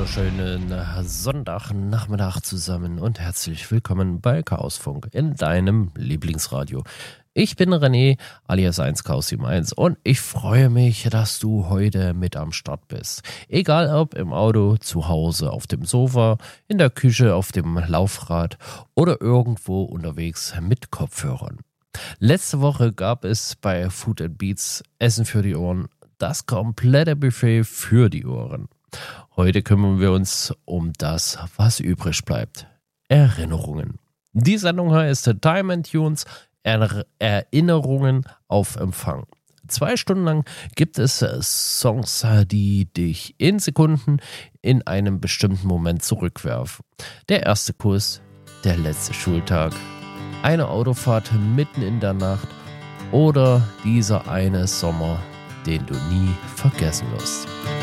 wunderschönen Sonntagnachmittag zusammen und herzlich willkommen bei Chaosfunk in deinem Lieblingsradio. Ich bin René, alias 1Chaos71 und ich freue mich, dass du heute mit am Start bist. Egal ob im Auto, zu Hause, auf dem Sofa, in der Küche, auf dem Laufrad oder irgendwo unterwegs mit Kopfhörern. Letzte Woche gab es bei Food & Beats Essen für die Ohren, das komplette Buffet für die Ohren. Heute kümmern wir uns um das, was übrig bleibt. Erinnerungen. Die Sendung heißt Diamond Tunes, Erinnerungen auf Empfang. 2 Stunden lang gibt es Songs, die dich in Sekunden in einem bestimmten Moment zurückwerfen. Der erste Kuss, der letzte Schultag, eine Autofahrt mitten in der Nacht oder dieser eine Sommer, den du nie vergessen wirst.